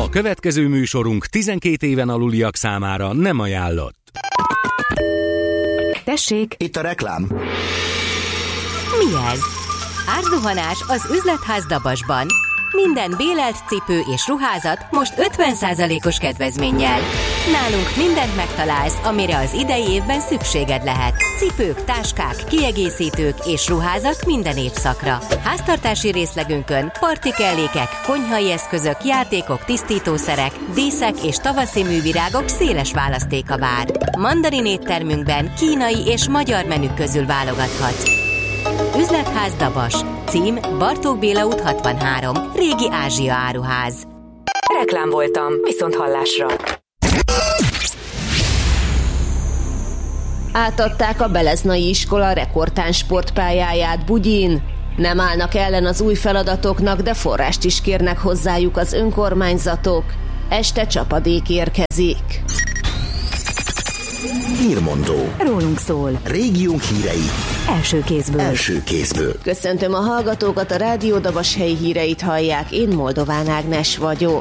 A következő műsorunk 12 éven aluliak számára nem ajánlott. Tessék! Itt a reklám. Mi ez? Árzuhanás az üzletház Dabasban. Minden bélelt cipő és ruházat most 50%-os kedvezménnyel. Nálunk mindent megtalálsz, amire az idei évben szükséged lehet. Cipők, táskák, kiegészítők és ruházat minden évszakra. Háztartási részlegünkön partikellékek, konyhai eszközök, játékok, tisztítószerek, díszek és tavaszi művirágok széles választéka vár. Mandarin éttermünkben kínai és magyar menük közül válogathatsz. Üzletház Dabas. Cím Bartók Béla út 63. Régi Ázsia áruház. Reklám voltam, viszont hallásra. Átadták a Beleznai iskola rekordtáns sportpályáját Bugyin. Nem állnak ellen az új feladatoknak, de forrást is kérnek hozzájuk az önkormányzatok. Este csapadék érkezik. Hírmondó. Rólunk szól. Régiónk hírei. Első kézből. Köszöntöm a hallgatókat, a Rádió Dabas helyi híreit hallják, én Moldován Ágnes vagyok.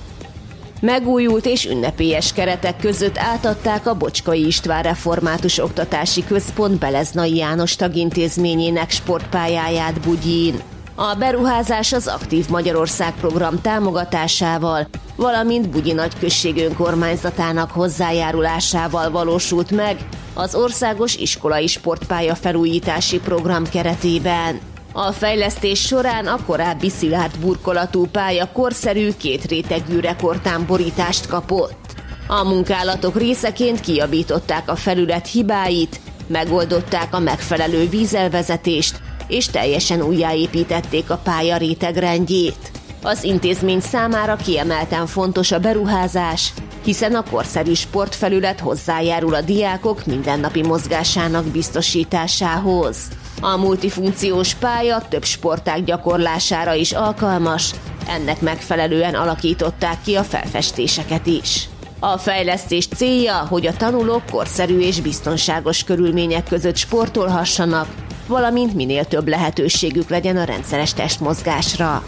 Megújult és ünnepélyes keretek között átadták a Bocskai István Református Oktatási Központ Beleznai János tagintézményének sportpályáját Bugyin. A beruházás az Aktív Magyarország program támogatásával, valamint Bugyi nagyközség önkormányzatának hozzájárulásával valósult meg az Országos Iskolai Sportpálya felújítási program keretében. A fejlesztés során a korábbi szilárd burkolatú pálya korszerű kétrétegű rekordtámborítást kapott. A munkálatok részeként kijavították a felület hibáit, megoldották a megfelelő vízelvezetést, és teljesen újjáépítették a pálya rétegrendjét. Az intézmény számára kiemelten fontos a beruházás, hiszen a korszerű sportfelület hozzájárul a diákok mindennapi mozgásának biztosításához. A multifunkciós pálya több sportág gyakorlására is alkalmas, ennek megfelelően alakították ki a felfestéseket is. A fejlesztés célja, hogy a tanulók korszerű és biztonságos körülmények között sportolhassanak, valamint minél több lehetőségük legyen a rendszeres testmozgásra.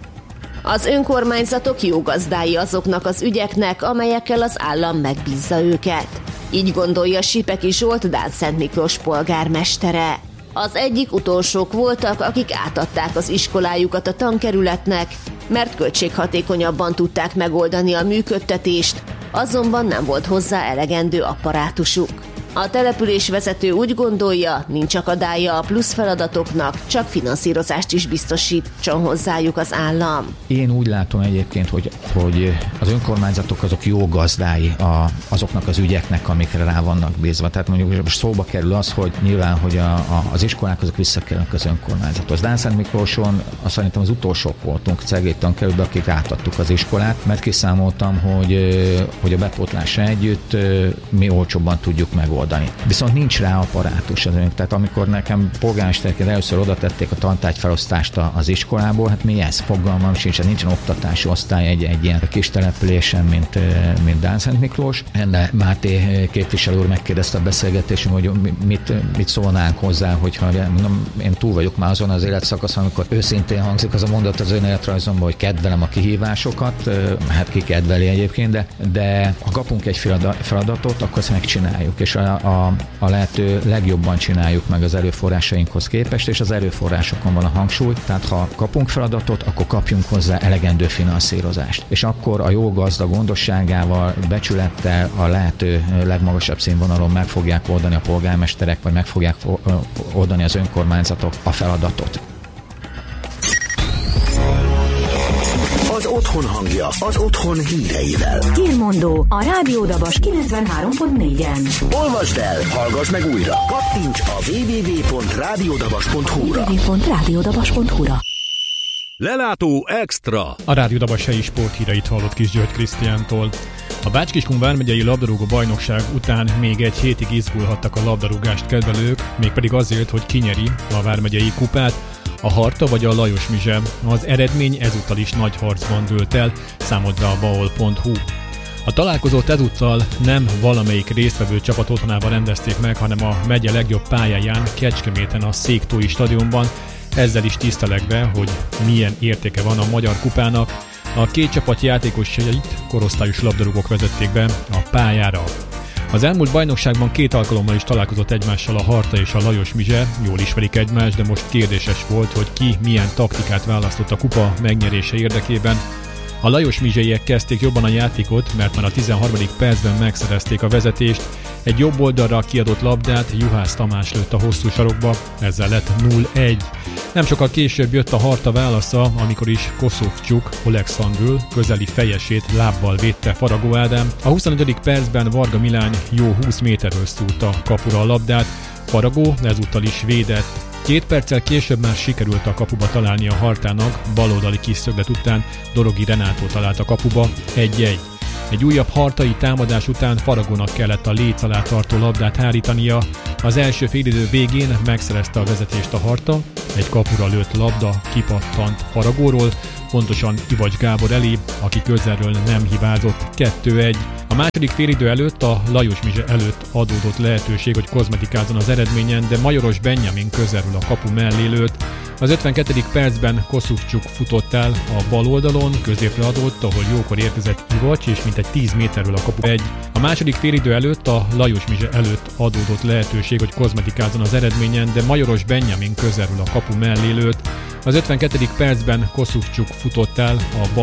Az önkormányzatok jó gazdái azoknak az ügyeknek, amelyekkel az állam megbízza őket. Így gondolja Sipeki Zsolt, Dánszent Miklós polgármestere. Az egyik utolsók voltak, akik átadták az iskolájukat a tankerületnek, mert költséghatékonyabban tudták megoldani a működtetést, azonban nem volt hozzá elegendő apparátusuk. A településvezető úgy gondolja, nincs akadálya a plusz feladatoknak, csak finanszírozást is biztosítson hozzájuk az állam. Én úgy látom egyébként, hogy az önkormányzatok azok jó gazdái azoknak az ügyeknek, amikre rá vannak bízva. Tehát mondjuk most szóba kerül az, hogy nyilván, hogy az iskolák azok visszakerülnek az önkormányzathoz. Dánszent Miklóson azt szerintem az utolsók voltunk Cegléd tankerületben, akik átadtuk az iskolát, mert kiszámoltam, hogy a bepótlásra együtt mi olcsóbban tudjuk megoldani. Viszont nincs rá apparátus. Tehát amikor nekem polgármesterként először oda tették a tantárgyfelosztást az iskolából, hát mi ez? Fogalmam sincs, nincsen oktatási osztály egy ilyen kis településen, mint Dánszent Miklós. Enne Máté képviselő úr megkérdezte a beszélgetésünk, hogy mit szólnánk hozzá, hogyha mondom, én túl vagyok már azon az életszakaszon, amikor őszintén hangzik az a mondat az önéletrajzomban, hogy kedvelem a kihívásokat, hát ki kedveli egyébként, de ha kapunk egy feladatot, akkor ezt megcsináljuk, és a lehető legjobban csináljuk meg az erőforrásainkhoz képest, és az erőforrásokon van a hangsúly, tehát ha kapunk feladatot, akkor kapjunk hozzá elegendő finanszírozást. És akkor a jó gazda gondosságával, becsülettel a lehető legmagasabb színvonalon meg fogják oldani a polgármesterek, vagy meg fogják oldani az önkormányzatok a feladatot. Az otthon hangja, az otthon híreivel. Hírmondó a Rádió Dabas 93.4-en. Olvasd el, hallgass meg újra. Kattints a www.radiodabas.hu-ra. Lelátó Extra. A Rádió Dabas helyi sporthíreit hallott Kis György Krisztiántól. A Bács-Kiskun vármegyei labdarúgó bajnokság után még egy hétig izgulhattak a labdarúgást kedvelők, mégpedig azért, hogy kinyeri a vármegyei kupát, a Harta vagy a Lajos Mizse. Az eredmény ezúttal is nagy harcban dőlt el, számodra a baol.hu. A találkozót ezúttal nem valamelyik résztvevő csapat otthonában rendezték meg, hanem a megye legjobb pályáján, Kecskeméten a Széktói stadionban, ezzel is tisztelek be, hogy milyen értéke van a Magyar Kupának. A két csapat játékosait korosztályos labdarúgók vezették be a pályára. Az elmúlt bajnokságban 2 alkalommal is találkozott egymással a Harta és a Lajos Mizse, jól ismerik egymást, de most kérdéses volt, hogy ki milyen taktikát választott a kupa megnyerése érdekében. A Lajos Mizseiek kezdték jobban a játékot, mert már a 13. percben megszerezték a vezetést, egy jobb oldalra kiadott labdát Juhász Tamás lőtt a hosszú sarokba, ezzel lett 0-1. Nem sokkal később jött a Harta válasza, amikor is Koszovcsuk Olekszandről közeli fejesét lábbal védte Faragó Ádám. A 25. percben Varga Milány jó 20 méterről szúrta kapura a labdát, Faragó ezúttal is védett. 2 perccel később már sikerült a kapuba találni a Hartának, baloldali kis szöglet után Dorogi Renátó talált a kapuba, 1-1. Egy újabb hartai támadás után Faragónak kellett a léc alá tartó labdát hárítania. Az első félidő végén megszerezte a vezetést a Harta, egy kapura lőtt labda kipattant Faragóról, pontosan Ivacs Gábor elé, aki közelről nem hibázott, 2-1. A második félidő előtt a Lajos Mizse előtt adódott lehetőség, hogy kozmetikázzon az eredményen, de Majoros Benjamin közelről a kapu mellé lőtt. Az 52. percben Koszovcsuk futott el a bal oldalon, középre adott, ahol jókor érkezett Ivacs, és mintegy 10 méterről a kapu 1. A második félidő előtt a Lajos Mizse előtt adódott lehetőség, hogy kozmetikázzon az eredményen, de Majoros Benjamin közelről a kapu mellé lőtt. Az 52. percben Koszovcsuk futott el a bal